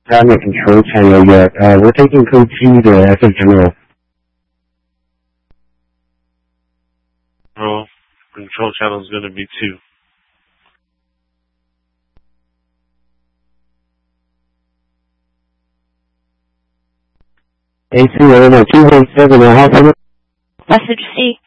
on the control channel yet. We're taking code T to SF General. Control channel is going to be 2. AC 217, how come? Message C.